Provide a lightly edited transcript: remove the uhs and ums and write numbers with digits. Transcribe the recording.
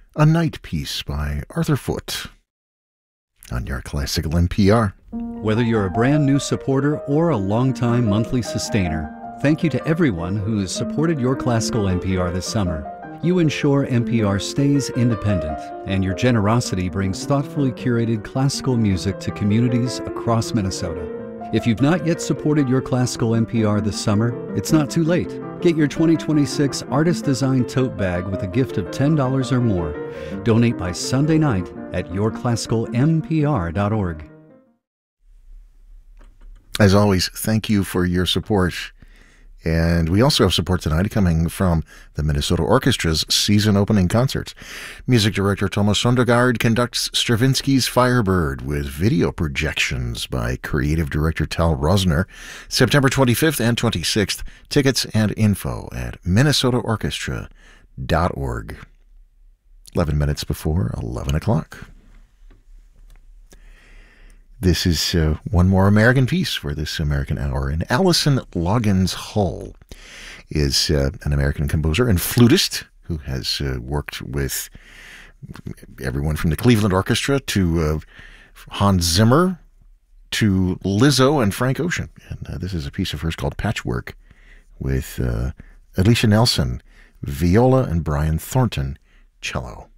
A Night Piece by Arthur Foote on your Classical NPR. Whether you're a brand new supporter or a longtime monthly sustainer, thank you to everyone who has supported your Classical NPR this summer. You ensure NPR stays independent, and your generosity brings thoughtfully curated classical music to communities across Minnesota. If you've not yet supported your Classical NPR this summer, it's not too late. Get your 2026 artist-designed tote bag with a gift of $10 or more. Donate by Sunday night at yourclassicalnpr.org. As always, thank you for your support. And we also have support tonight coming from the Minnesota Orchestra's season opening concert. Music director Thomas Sondergaard conducts Stravinsky's Firebird with video projections by creative director Tal Rosner, September 25th and 26th. Tickets and info at minnesotaorchestra.org. 11 minutes before 11 o'clock. This is one more American piece for this American hour. And Allison Loggins Hull is an American composer and flutist who has worked with everyone from the Cleveland Orchestra to Hans Zimmer to Lizzo and Frank Ocean. And this is a piece of hers called Patchwork with Alicia Nelson, viola, and Brian Thornton, cello.